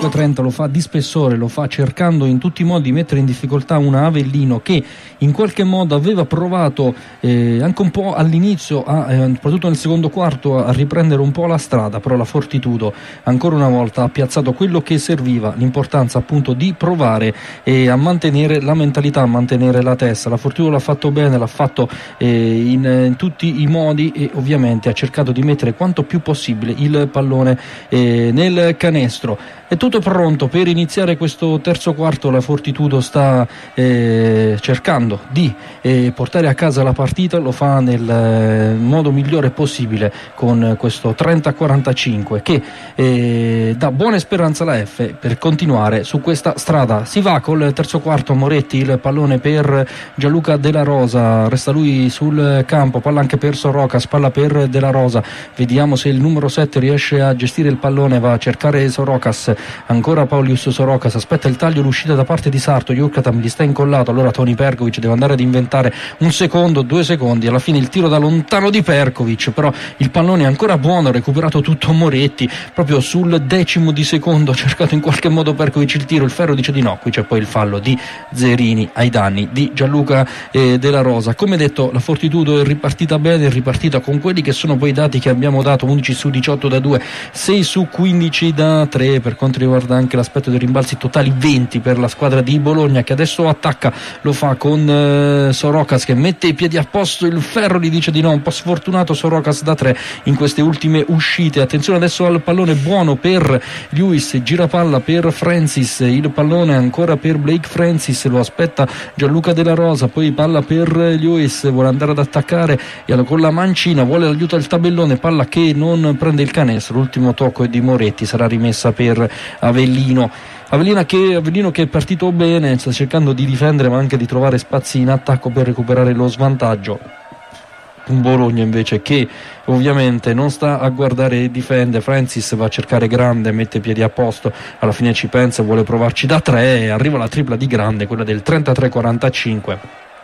35-30 lo fa di spessore, lo fa cercando in tutti i modi di mettere in difficoltà una Avellino che in qualche modo aveva provato anche un po' all'inizio, soprattutto nel secondo quarto, a riprendere un po' la strada, però la Fortitudo ancora una volta ha piazzato quello che serviva, l'importanza appunto di provare a mantenere la mentalità, a mantenere la testa. La Fortitudo l'ha fatto bene, l'ha fatto in tutti i modi e ovviamente ha cercato di mettere quanto più possibile il pallone nel canestro. È tutto pronto per iniziare questo terzo quarto. La Fortitudo sta cercando di portare a casa la partita, lo fa nel modo migliore possibile con questo 30-45 che dà buone speranze alla F per continuare su questa strada. Si va col terzo quarto, Moretti, il pallone per Gianluca Della Rosa, resta lui sul campo, palla anche per Sorocas, palla per Della Rosa, vediamo se il numero 7 riesce a gestire il pallone, va a cercare Sorocas, ancora Paulius Sorocas, aspetta il taglio, l'uscita da parte di Sarto, Jurkatam gli sta incollato, allora Toni Perkovic deve andare ad inventare 1 secondo, 2 secondi, alla fine il tiro da lontano di Perkovic, però il pallone è ancora buono, ha recuperato tutto Moretti, proprio sul 10° di secondo ha cercato in qualche modo Perkovic il tiro, il ferro dice di no, qui c'è poi il fallo di Zerini ai danni di Gianluca Della Rosa. Come detto, la Fortitudo è ripartita bene, è ripartita con quelli che sono poi i dati che abbiamo dato, 11 su 18 da 2, 6 su 15 da 3, per quanto riguarda anche l'aspetto dei rimbalzi totali, 20 per la squadra di Bologna che adesso attacca, lo fa con Sorocas che mette i piedi a posto, il ferro gli dice di no, un po' sfortunato Sorocas da 3 in queste ultime uscite. Attenzione adesso al pallone buono per Lewis, gira palla per Francis, il pallone ancora per Blake Francis, lo aspetta Gianluca Della Rosa, poi palla per Lewis, vuole andare ad attaccare e con la mancina vuole l'aiuto al tabellone, palla che non prende il canestro, l'ultimo tocco è di Moretti, sarà rimessa per Avellino che è partito bene, sta cercando di difendere ma anche di trovare spazi in attacco per recuperare lo svantaggio. Un Bologna invece che ovviamente non sta a guardare e difende. Francis va a cercare Grande, mette i piedi a posto, alla fine ci pensa, vuole provarci da 3 e arriva la tripla di Grande, quella del 33-45,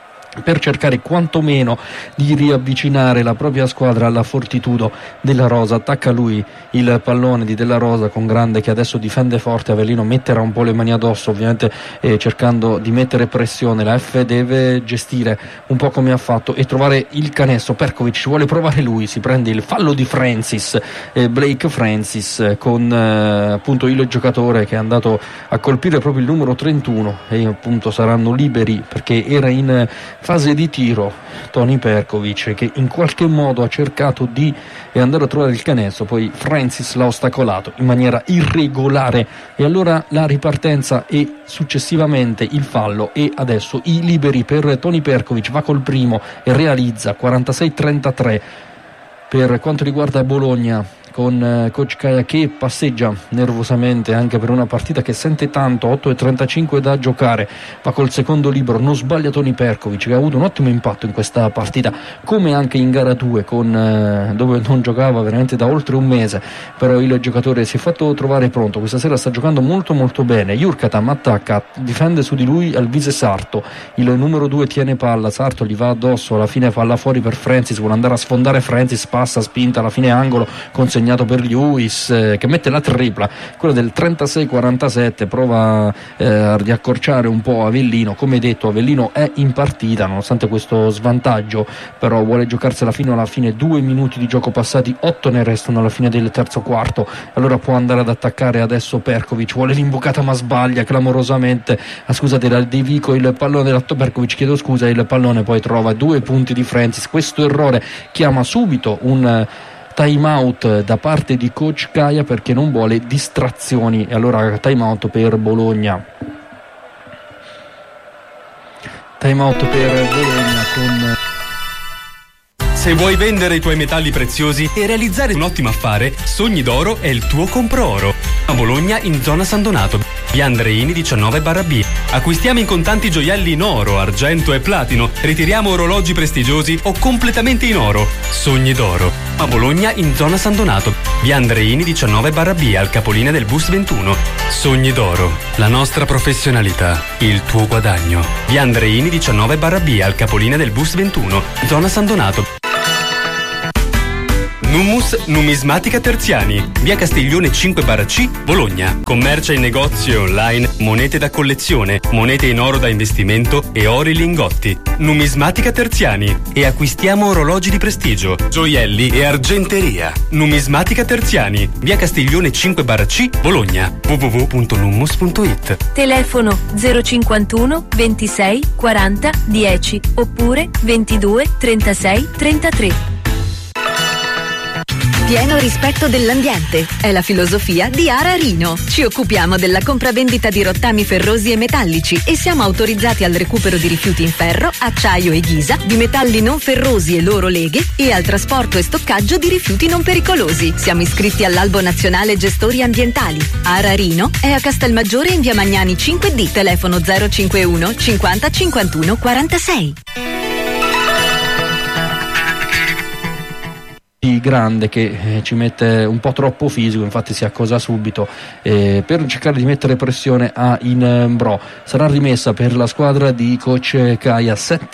per cercare quantomeno di riavvicinare la propria squadra alla Fortitudo. Della Rosa attacca lui il pallone di Della Rosa con Grande che adesso difende forte, Avellino metterà un po' le mani addosso ovviamente cercando di mettere pressione, la F deve gestire un po' come ha fatto e trovare il canestro. Perkovic vuole provare lui, si prende il fallo di Francis, Blake Francis con appunto il giocatore che è andato a colpire proprio il numero 31 e appunto saranno liberi perché era in fase di tiro Toni Perkovic che in qualche modo ha cercato di andare a trovare il canestro, poi Francis l'ha ostacolato in maniera irregolare e allora la ripartenza e successivamente il fallo e adesso i liberi per Toni Perkovic, va col primo e realizza 46-33 per quanto riguarda Bologna, con Coach Caia che passeggia nervosamente anche per una partita che sente tanto, 8:35 da giocare, va col secondo libero, non sbaglia Toni Perkovic che ha avuto un ottimo impatto in questa partita come anche in gara 2 dove non giocava veramente da oltre un mese, però il giocatore si è fatto trovare pronto, questa sera sta giocando molto molto bene. Jurkatam attacca, difende su di lui Alvise Sarto, il numero 2 tiene palla, Sarto gli va addosso, alla fine palla fuori per Francis, vuole andare a sfondare Francis, passa spinta, alla fine angolo consegnato per Lewis che mette la tripla, quella del 36-47, prova a riaccorciare un po' Avellino. Come detto, Avellino è in partita nonostante questo svantaggio, però vuole giocarsela fino alla fine, 2 minuti di gioco passati, 8 ne restano alla fine del terzo quarto, allora può andare ad attaccare adesso Perkovic, vuole l'invocata ma sbaglia clamorosamente, scusate, era di Vico il pallone dell'atto Perkovic, chiedo scusa, il pallone poi trova 2 punti di Francis. Questo errore chiama subito un time out da parte di Coach Caia perché non vuole distrazioni e allora time out per Bologna. Time out per Bologna con... Se vuoi vendere i tuoi metalli preziosi e realizzare un ottimo affare, Sogni d'Oro è il tuo compro-oro. A Bologna, in zona San Donato, via Andreini 19/B. Acquistiamo in contanti gioielli in oro, argento e platino. Ritiriamo orologi prestigiosi o completamente in oro. Sogni d'Oro. A Bologna, in zona San Donato, via Andreini 19/B, al capolinea del bus 21. Sogni d'Oro. La nostra professionalità, il tuo guadagno. Via Andreini 19/B, al capolinea del bus 21, zona San Donato. Nummus Numismatica Terziani, via Castiglione 5/C, Bologna. Commercia in negozio e online monete da collezione, monete in oro da investimento e ori lingotti. Numismatica Terziani. E acquistiamo orologi di prestigio, gioielli e argenteria. Numismatica Terziani, via Castiglione 5/C, Bologna. www.nummus.it. Telefono 051 26 40 10 oppure 22 36 33. Pieno rispetto dell'ambiente è la filosofia di Ara Rino. Ci occupiamo della compravendita di rottami ferrosi e metallici e siamo autorizzati al recupero di rifiuti in ferro, acciaio e ghisa, di metalli non ferrosi e loro leghe e al trasporto e stoccaggio di rifiuti non pericolosi. Siamo iscritti all'Albo Nazionale Gestori Ambientali. Ara Rino è a Castelmaggiore in via Magnani 5D, telefono 051 50 51 46. Grande che ci mette un po' troppo fisico, infatti si accosa subito per cercare di mettere pressione a Inbrò. Sarà rimessa per la squadra di coach Caia.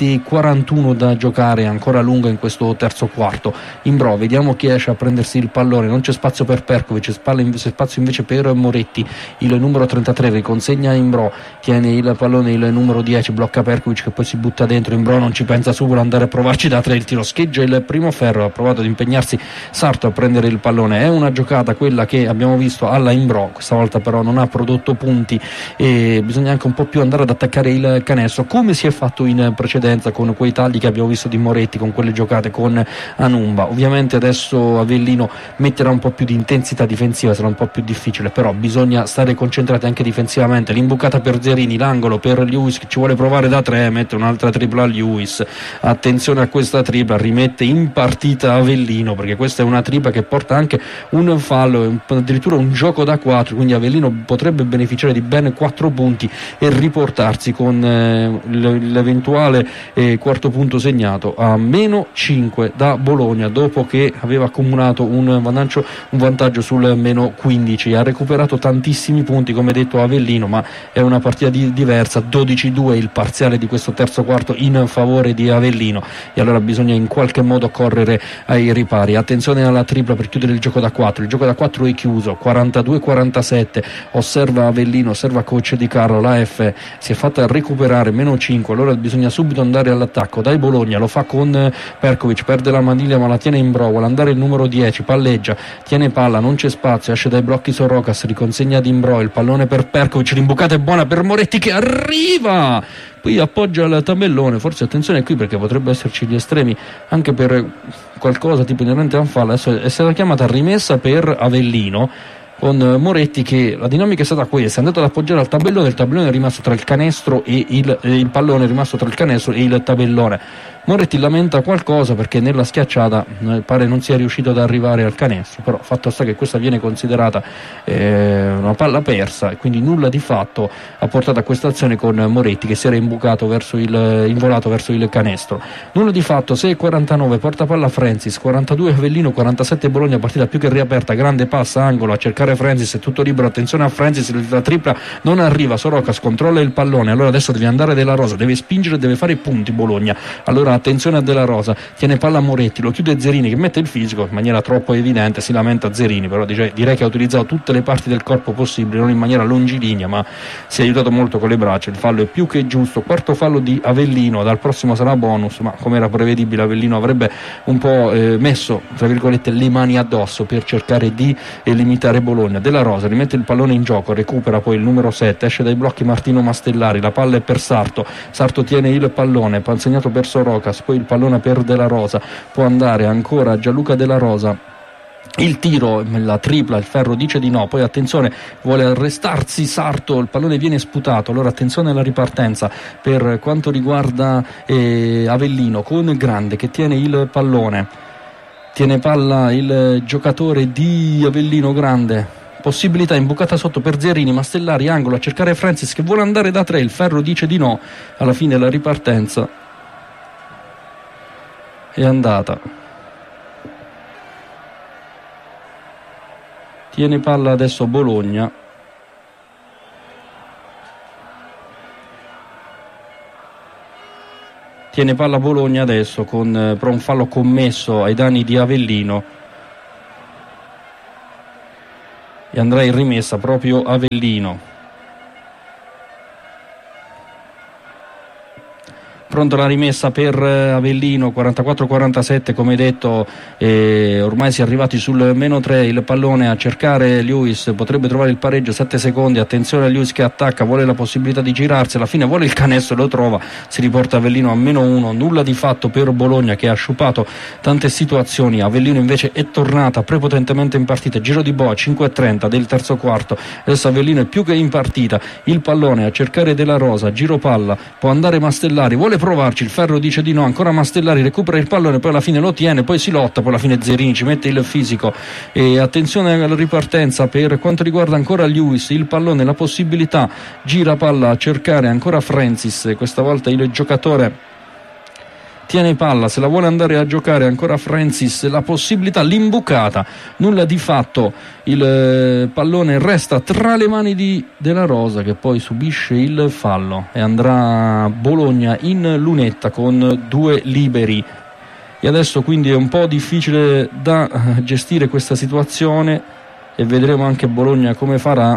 7:41 da giocare, ancora lunga in questo terzo quarto. Inbrò, vediamo chi esce a prendersi il pallone, non c'è spazio per Perkovic, c'è spazio invece per Moretti. Il numero 33 riconsegna Inbrò, tiene il pallone il numero 10, blocca Perkovic che poi si butta dentro. Inbrò non ci pensa subito, andare a provarci da 3, il tiro scheggia il primo ferro, ha provato ad impegnarsi Sarto a prendere il pallone. È una giocata quella che abbiamo visto alla Inbrò, questa volta però non ha prodotto punti e bisogna anche un po' più andare ad attaccare il canestro, come si è fatto in precedenza con quei tagli che abbiamo visto di Moretti, con quelle giocate con Anumba. Ovviamente adesso Avellino metterà un po' più di intensità difensiva, sarà un po' più difficile, però bisogna stare concentrati anche difensivamente. L'imbucata per Zerini, l'angolo per Lewis che ci vuole provare da 3, mette un'altra tripla a Lewis. Attenzione a questa tripla, rimette in partita Avellino, perché questa è una tripla che porta anche un fallo, addirittura un gioco da 4, quindi Avellino potrebbe beneficiare di ben 4 punti e riportarsi con l'eventuale quarto punto segnato a -5 da Bologna, dopo che aveva accumulato un vantaggio sul -15. Ha recuperato tantissimi punti, come detto Avellino, ma è una partita diversa. 12-2 il parziale di questo terzo quarto in favore di Avellino, e allora bisogna in qualche modo correre ai ripari. Attenzione alla tripla per chiudere il gioco da 4. Il gioco da 4 è chiuso, 42-47. Osserva Avellino, osserva coach Di Carlo, la F si è fatta recuperare, -5, allora bisogna subito andare all'attacco. Dai Bologna, lo fa con Perkovic, perde la maniglia ma la tiene Inbrò, vuole andare il numero 10, palleggia, tiene palla, non c'è spazio, esce dai blocchi Sorocas, riconsegna ad Inbrò, il pallone per Perkovic, l'imbucata è buona per Moretti che arriva, poi appoggia il tabellone. Forse attenzione qui perché potrebbe esserci gli estremi anche per qualcosa tipo inerente a un fallo. Adesso è stata chiamata rimessa per Avellino con Moretti, che la dinamica è stata questa: è andato ad appoggiare al tabellone, il tabellone è rimasto tra il canestro e il pallone è rimasto tra il canestro e il tabellone. Moretti lamenta qualcosa perché nella schiacciata pare non sia riuscito ad arrivare al canestro, però fatto sta che questa viene considerata una palla persa e quindi nulla di fatto ha portato a questa azione con Moretti che si era involato verso il canestro. Nulla di fatto. 6:49, porta palla Francis, 42 Avellino, 47 Bologna, partita più che riaperta, grande passa angolo a cercare Francis, è tutto libero, attenzione a Francis, la tripla non arriva, Sorocas controlla il pallone, allora adesso deve andare Della Rosa, deve spingere, deve fare i punti Bologna, allora attenzione a Della Rosa, tiene palla Moretti, lo chiude Zerini che mette il fisico in maniera troppo evidente, si lamenta Zerini, però direi che ha utilizzato tutte le parti del corpo possibili, non in maniera longilinea, ma si è aiutato molto con le braccia. Il fallo è più che giusto, quarto fallo di Avellino, dal prossimo sarà bonus, ma come era prevedibile Avellino avrebbe un po' messo tra virgolette le mani addosso per cercare di limitare Bologna. Della Rosa rimette il pallone in gioco, recupera poi il numero 7, esce dai blocchi Martino Mastellari, la palla è per Sarto tiene il pallone, segnato per Sorocas, poi il pallone per Della Rosa, può andare ancora Gianluca Della Rosa, il tiro, la tripla, il ferro dice di no, poi attenzione, vuole arrestarsi Sarto, il pallone viene sputato, allora attenzione alla ripartenza per quanto riguarda Avellino, con Grande che tiene il pallone, tiene palla il giocatore di Avellino Grande, possibilità imbucata sotto per Zerini, Mastellari, angolo a cercare Francis che vuole andare da 3, il ferro dice di no, alla fine la ripartenza è andata. Tiene palla adesso Bologna, tiene palla Bologna adesso con però un fallo commesso ai danni di Avellino, e andrà in rimessa proprio Avellino. Pronto la rimessa per Avellino, 44-47, come detto, ormai si è arrivati sul -3, il pallone a cercare Lewis, potrebbe trovare il pareggio, 7 secondi, attenzione a Lewis che attacca, vuole la possibilità di girarsi, alla fine vuole il canestro e lo trova, si riporta Avellino a -1, nulla di fatto per Bologna che ha sciupato tante situazioni. Avellino invece è tornata prepotentemente in partita, giro di boa, 5:30 del terzo quarto, adesso Avellino è più che in partita, il pallone a cercare Della Rosa, giro palla, può andare Mastellari, vuole provarci, il Ferro dice di no, ancora Mastellari recupera il pallone, poi alla fine lo tiene, poi si lotta, poi alla fine Zerini ci mette il fisico e attenzione alla ripartenza per quanto riguarda ancora Lewis, il pallone, la possibilità, gira palla a cercare ancora Francis, questa volta il giocatore tiene palla, se la vuole andare a giocare ancora Francis, la possibilità, l'imbucata, nulla di fatto, il pallone resta tra le mani di Della Rosa che poi subisce il fallo e andrà Bologna in lunetta con 2 liberi. E adesso quindi è un po' difficile da gestire questa situazione e vedremo anche Bologna come farà,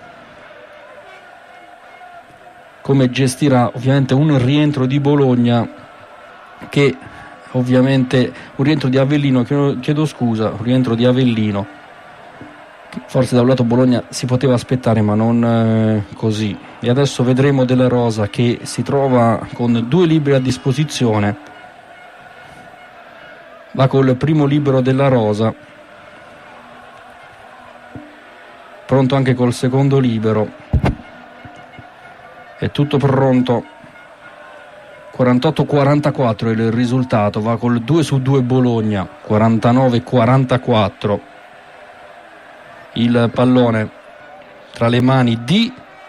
come gestirà ovviamente un rientro di Bologna, che ovviamente un rientro di Avellino, chiedo scusa, un rientro di Avellino forse da un lato Bologna si poteva aspettare, ma non così. E adesso vedremo Della Rosa che si trova con 2 liberi a disposizione, va col primo libero Della Rosa, pronto anche col secondo libero, è tutto pronto. 48-44 il risultato, va col 2-2 Bologna, 49-44 il pallone tra le mani di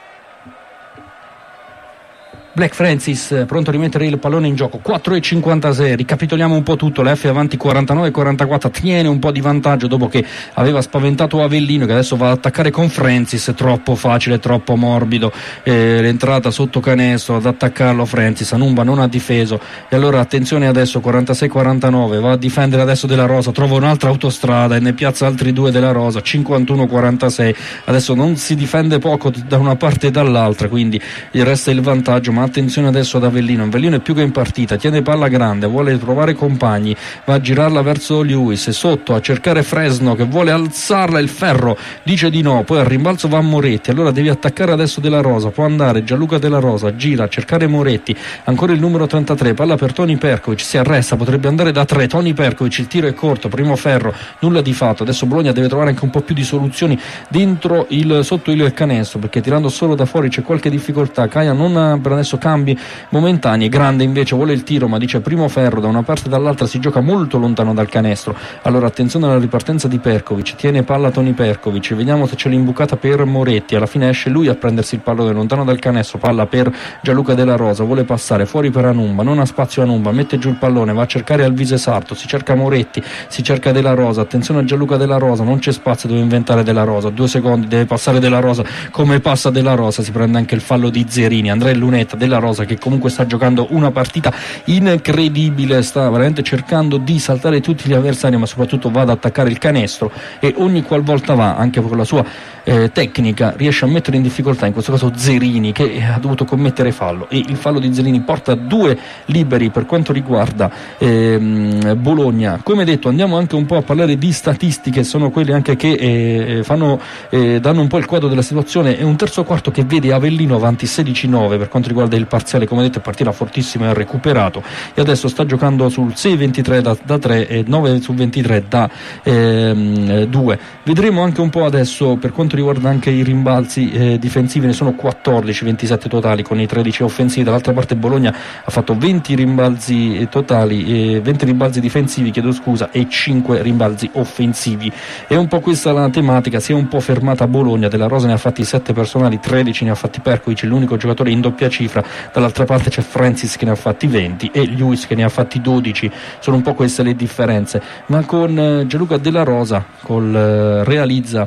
Black Francis, pronto a rimettere il pallone in gioco, 4:56, ricapitoliamo un po' tutto, la F avanti 49-44, tiene un po' di vantaggio dopo che aveva spaventato Avellino che adesso va ad attaccare con Francis, troppo facile, troppo morbido, l'entrata sotto canestro ad attaccarlo Francis, Anumba non ha difeso e allora attenzione adesso 46-49, va a difendere adesso Della Rosa, trova un'altra autostrada e ne piazza altri 2 Della Rosa, 51-46, adesso non si difende poco da una parte e dall'altra, quindi resta il vantaggio, ma attenzione adesso ad Avellino è più che in partita, tiene palla grande, vuole provare compagni, va a girarla verso Lewis, sotto a cercare Fresno che vuole alzarla, il Ferro dice di no, poi al rimbalzo va Moretti, allora devi attaccare adesso Della Rosa, può andare Gianluca Della Rosa, gira a cercare Moretti, ancora il numero 33, palla per Toni Perkovic, si arresta, potrebbe andare da 3, Toni Perkovic, il tiro è corto, primo Ferro, nulla di fatto, adesso Bologna deve trovare anche un po' più di soluzioni dentro sotto il canestro, perché tirando solo da fuori c'è qualche difficoltà, Caia non ha per adesso cambi momentanei, Grande invece vuole il tiro ma dice primo Ferro, da una parte e dall'altra si gioca molto lontano dal canestro, allora attenzione alla ripartenza di Perkovic, tiene palla Toni Perkovic, vediamo se c'è l'imbucata per Moretti, alla fine esce lui a prendersi il pallone lontano dal canestro, palla per Gianluca Della Rosa, vuole passare fuori per Anumba, non ha spazio Anumba, mette giù il pallone, va a cercare Alvise Sarto, si cerca Moretti, si cerca Della Rosa, attenzione a Gianluca Della Rosa, non c'è spazio, deve inventare Della Rosa, 2 secondi, deve passare Della Rosa, come passa Della Rosa si prende anche il fallo di Zerini, Andrea Lunetta, Della Rosa che comunque sta giocando una partita incredibile, sta veramente cercando di saltare tutti gli avversari ma soprattutto va ad attaccare il canestro e ogni qualvolta va, anche con la sua tecnica, riesce a mettere in difficoltà in questo caso Zerini che ha dovuto commettere fallo e il fallo di Zerini porta a 2 liberi per quanto riguarda Bologna. Come detto andiamo anche un po' a parlare di statistiche, sono quelle anche che danno un po' il quadro della situazione, è un terzo quarto che vede Avellino avanti 16-9 per quanto riguarda il parziale, come detto è partita fortissima e ha recuperato e adesso sta giocando sul 6-23 da 3 e 9 su 23 da 2. Vedremo anche un po' adesso per quanto riguarda anche i rimbalzi difensivi, ne sono 14, 27 totali con i 13 offensivi, dall'altra parte Bologna ha fatto 20 rimbalzi totali, 20 rimbalzi difensivi e 5 rimbalzi offensivi. È un po' questa la tematica, si è un po' fermata Bologna, Della Rosa ne ha fatti 7 personali, 13 ne ha fatti Perkovic, l'unico giocatore in doppia cifra, dall'altra parte c'è Francis che ne ha fatti 20 e Lewis che ne ha fatti 12, sono un po' queste le differenze, ma con Gianluca Della Rosa realizza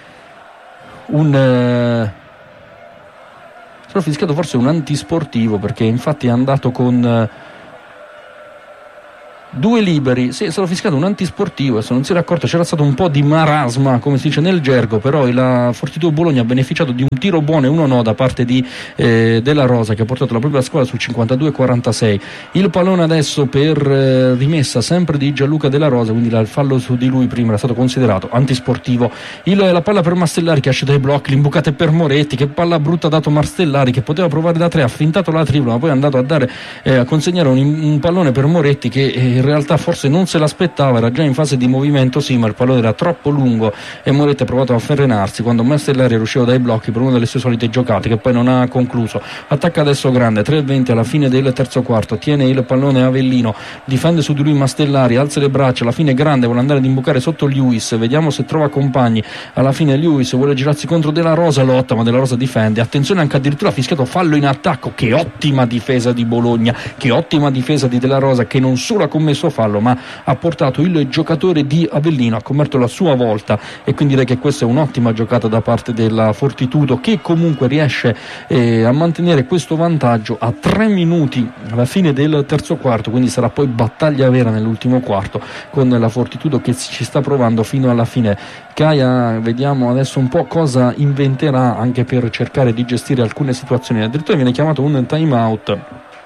sono fischiato forse un antisportivo perché infatti è andato con 2 liberi, sì, è stato fischiato un antisportivo, adesso non si era accorto, c'era stato un po' di marasma come si dice nel gergo, però il Fortitudo Bologna ha beneficiato di un tiro buono e uno no da parte di Della Rosa, che ha portato la propria squadra sul 52-46. Il pallone adesso per rimessa sempre di Gianluca Della Rosa, quindi il fallo su di lui prima era stato considerato antisportivo. La palla per Mastellari che esce dai blocchi, l'imbucata è per Moretti, che palla brutta ha dato Mastellari che poteva provare da 3, ha fintato la tripla ma poi è andato a consegnare un pallone per Moretti che in realtà forse non se l'aspettava, era già in fase di movimento, sì, ma il pallone era troppo lungo e Moretti ha provato a ferrenarsi quando Mastellari è uscito dai blocchi per una delle sue solite giocate che poi non ha concluso. Attacca adesso Grande, 3:20 alla fine del terzo quarto, tiene il pallone Avellino, difende su di lui Mastellari, alza le braccia, alla fine Grande vuole andare ad imbucare sotto Lewis, vediamo se trova compagni, alla fine Lewis vuole girarsi contro Della Rosa, lotta ma Della Rosa difende, attenzione anche addirittura ha fischiato fallo in attacco, che ottima difesa di Bologna, che ottima difesa di Della Rosa che non solo ha commesso fallo ma ha portato il giocatore di Avellino a commettere la sua volta, e quindi direi che questa è un'ottima giocata da parte della Fortitudo che comunque riesce a mantenere questo vantaggio a 3 minuti alla fine del terzo quarto, quindi sarà poi battaglia vera nell'ultimo quarto con la Fortitudo che ci sta provando fino alla fine. Caia, vediamo adesso un po' cosa inventerà anche per cercare di gestire alcune situazioni, addirittura viene chiamato un time out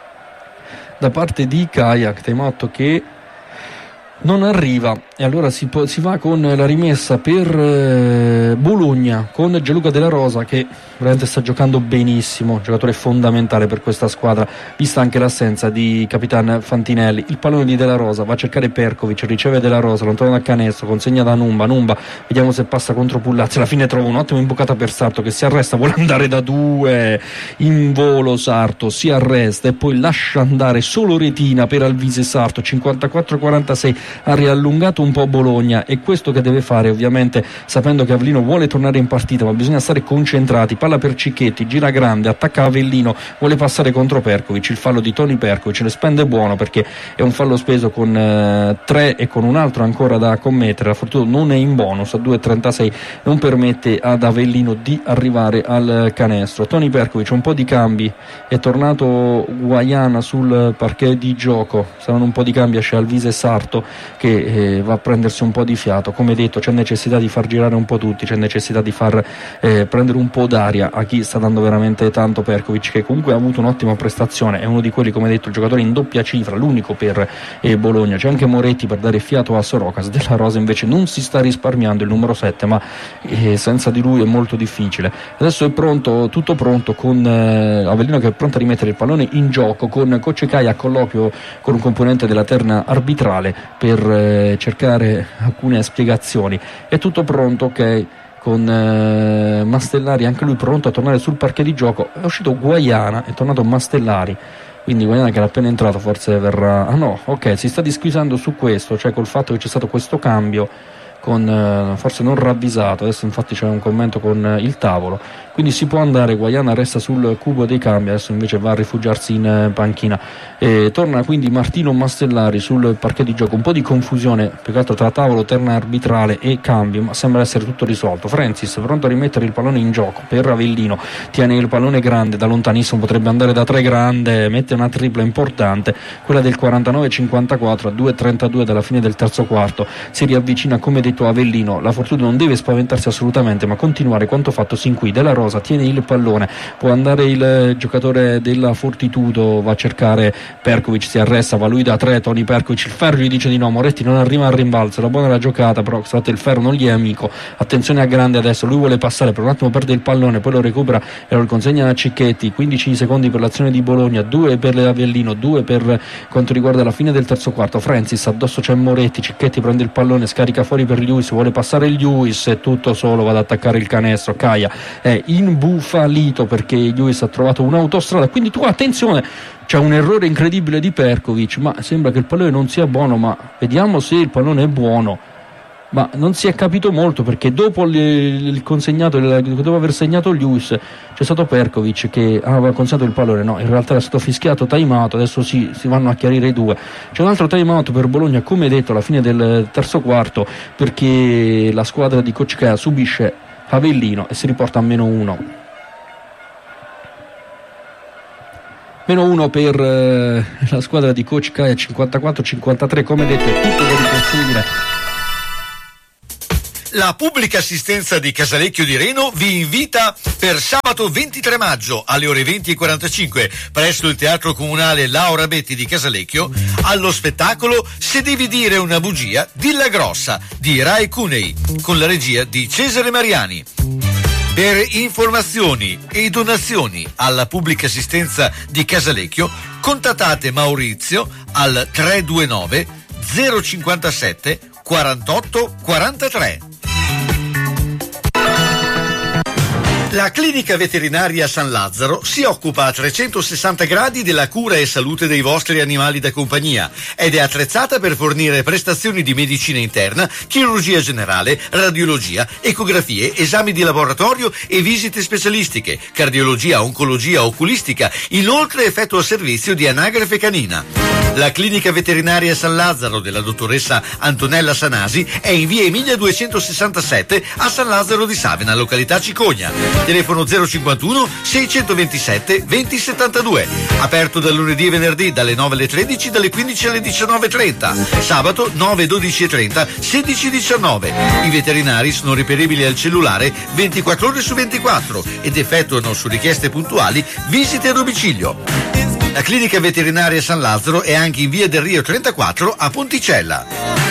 da parte di Caia, time out che non arriva, e allora si va con la rimessa per Bologna con Gianluca Della Rosa che veramente sta giocando benissimo, giocatore fondamentale per questa squadra vista anche l'assenza di Capitan Fantinelli. Il pallone di Della Rosa va a cercare Perkovic, riceve Della Rosa, lontano da canestro, consegna da Numba, vediamo se passa contro Pullazzi, alla fine trova un'ottima imbucata per Sarto che si arresta, vuole andare da 2 in volo, Sarto si arresta e poi lascia andare solo retina per Alvise Sarto, 54-46, ha riallungato un po' Bologna, e questo che deve fare ovviamente sapendo che Avellino vuole tornare in partita ma bisogna stare concentrati. Palla per Cicchetti, gira Grande, attacca Avellino, vuole passare contro Perkovic, il fallo di Toni Perkovic, le spende buono perché è un fallo speso con 3 e con un altro ancora da commettere. La Fortuna non è in bonus a 2.36, non permette ad Avellino di arrivare al canestro. Toni Perkovic, un po' di cambi, è tornato Guaiana sul parquet di gioco, saranno un po' di cambi, esce Alvise Sarto che va a prendersi un po' di fiato. Come detto, c'è necessità di far girare un po' tutti, c'è necessità di far prendere un po' d'aria a chi sta dando veramente tanto. Perkovic che comunque ha avuto un'ottima prestazione, è uno di quelli, come detto, il giocatore in doppia cifra, l'unico per Bologna. C'è anche Moretti per dare fiato a Sorocas. Della Rosa invece non si sta risparmiando, il numero 7, ma senza di lui è molto difficile. Adesso è pronto, tutto pronto, con Avellino che è pronto a rimettere il pallone in gioco, con Coach Caia a colloquio con un componente della terna arbitrale per cercare alcune spiegazioni. È tutto pronto, ok, con Mastellari anche lui pronto a tornare sul parquet di gioco. È uscito Guaiana, è tornato Mastellari, quindi Guaiana che era appena entrato forse verrà, si sta disquisando su questo, cioè col fatto che c'è stato questo cambio con forse non ravvisato. Adesso infatti c'è un commento con il tavolo, quindi si può andare. Guaiana resta sul cubo dei cambi, adesso invece va a rifugiarsi in panchina. Torna quindi Martino Mastellari sul parquet di gioco, un po' di confusione più che altro tra tavolo, terna arbitrale e cambio, ma sembra essere tutto risolto. Francis pronto a rimettere il pallone in gioco per Avellino, tiene il pallone Grande da lontanissimo, potrebbe andare da 3 Grande, mette una tripla importante, quella del 49-54 a 2.32 dalla fine del terzo quarto. Si riavvicina, come detto, Avellino. La Fortuna non deve spaventarsi assolutamente ma continuare quanto fatto sin qui. Della Rosa tiene il pallone, può andare il giocatore della Fortitudo, va a cercare Perkovic, si arresta, va lui da 3, Toni Perkovic, il ferro gli dice di no, Moretti non arriva al rimbalzo, la buona la giocata, però il ferro non gli è amico. Attenzione a Grande adesso, lui vuole passare, per un attimo perde il pallone, poi lo recupera e lo consegna a Cicchetti. 15 secondi per l'azione di Bologna, 2 per Avellino, 2 per quanto riguarda la fine del terzo quarto. Francis, addosso c'è Moretti, Cicchetti prende il pallone, scarica fuori per Lewis, vuole passare Lewis, è tutto solo, va ad attaccare il canestro. Caia è imbufalito perché Lewis ha trovato un'autostrada, quindi tu attenzione, c'è un errore incredibile di Perkovic, ma sembra che il pallone non sia buono, ma vediamo se il pallone è buono. Ma non si è capito molto, perché dopo il consegnato, dopo aver segnato Lewis, c'è stato Perkovic che aveva consegnato il pallone. No, in realtà era stato fischiato time out, adesso si vanno a chiarire i due. C'è un altro time out per Bologna, come detto, alla fine del terzo quarto, perché la squadra di Coach Caia subisce Avellino e si riporta a -1. -1 per la squadra di Coach Caia, 54-53. Come detto, è tutto da ricostruire. La pubblica assistenza di Casalecchio di Reno vi invita per sabato 23 maggio alle ore 20:45 presso il Teatro Comunale Laura Betti di Casalecchio allo spettacolo Se devi dire una bugia, dilla grossa di Rai Cunei con la regia di Cesare Mariani. Per informazioni e donazioni alla pubblica assistenza di Casalecchio contattate Maurizio al 329 057 48 43. La clinica veterinaria San Lazzaro si occupa a 360 gradi della cura e salute dei vostri animali da compagnia ed è attrezzata per fornire prestazioni di medicina interna, chirurgia generale, radiologia, ecografie, esami di laboratorio e visite specialistiche, cardiologia, oncologia, oculistica. Inoltre effettua servizio di anagrafe canina. La clinica veterinaria San Lazzaro della dottoressa Antonella Sanasi è in via Emilia 267 a San Lazzaro di Savena, località Cicogna. Telefono 051 627 2072. Aperto dal lunedì e venerdì dalle 9 alle 13, dalle 15 alle 19:30. Sabato 9, 12 e 30, 16, 19. I veterinari sono reperibili al cellulare 24 ore su 24 ed effettuano su richieste puntuali visite a domicilio. La clinica veterinaria San Lazzaro è anche in via del Rio 34 a Ponticella.